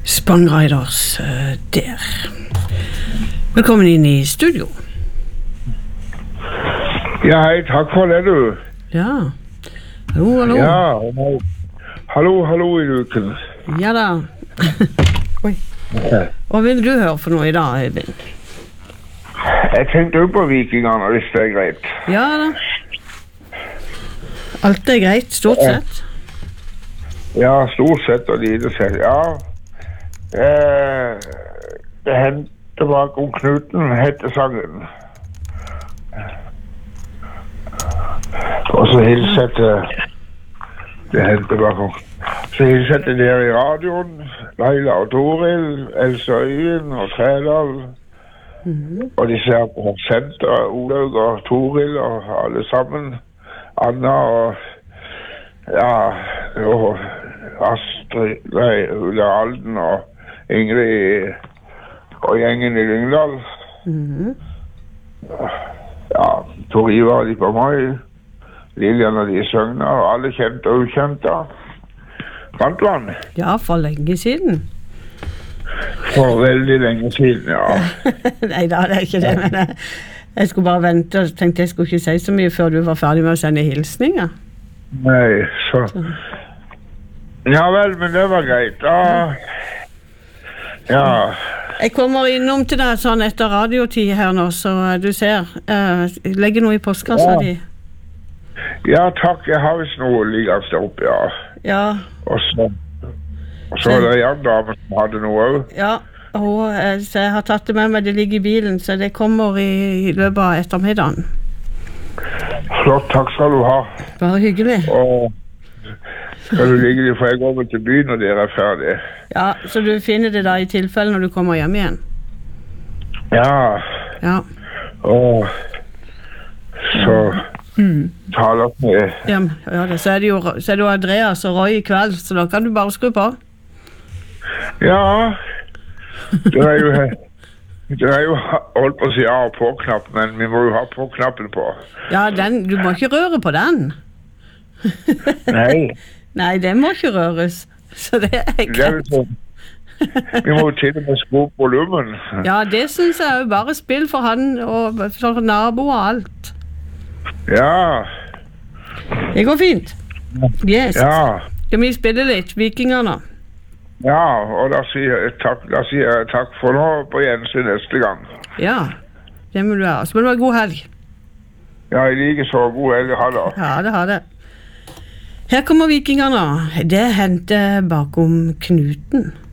Spang Riders der. Velkommen inn i studio. Ja, hei, takk for det, du. Ja. Hallo, hallo. Ja, hallo i luken. Ja da. Oi. Hva vil du høre for noe i dag, Øyvind? Jeg tenkte jo på vikingene, hvis det er greit. Ja da. Alt er greit, stort sett. Ja, stort sett og lite sett, ja. Det hendte bak om Knuten, hette sangen. Og så hilsette det hendte bak om. Så hilsette dere i radioen, Laila og Toril, Else og Øyen og Tredal. Og de ser på senter, Olaug og Toril og alle sammen. Anna og og Astrid, Ulla Alden og Ingrid og gjengen i Lyngdal. Ja, Tor Ivar de på meg, Lilian og de i Søgna, og alle kjente og ukjente. Fant du han? Ja, for lenge siden. For veldig lenge siden, ja. Nei da, det er ikke det, men jeg skulle bare vente og tenkte jeg skulle ikke si så mye før du var ferdig med å sende hilsninger. Nei, så... Ja vel, men det var greit. Ja. Jeg kommer innom til deg sånn etter radiotid her nå, så du ser. Legger noe i postkassa di. Ja, takk. Jeg har vist noe liggende opp, ja. Ja. Og så er det en dame som hadde noe også. Ja, så jeg har tatt det med meg, det ligger i bilen, så det kommer i løpet av ettermiddagen. Flott, takk skal du ha. Bare hyggelig. Og skal du ligge det, for jeg går vel til byen når dere er ferdig. Ja, så du finner det da i tilfelle når du kommer hjem igjen? Ja. Ja. Og så taler med. Ja, så er det jo Andreas og Roy i kveld, så da kan du bare skru på. Ja, det er jo holdt på å si av- og på-knapp, men vi må jo ha på-knappen på. Ja, du må ikke røre på den. Nei. Nei, den må ikke røres, så det er greit. Vi må jo til og med skru opp volumen. Ja, det synes jeg jo bare spill for han og for nabo og alt. Ja. Det går fint. Yes. Ja. Skal vi spille litt, vikingerne? Ja, og da sier jeg takk for nå på gjensyn neste gang. Ja, det må du ha. Så må du ha god helg. Ja, jeg liker så god helg. Ha det. Ja, det har det. Her kommer vikingerne. Det hendte bakom Knuten.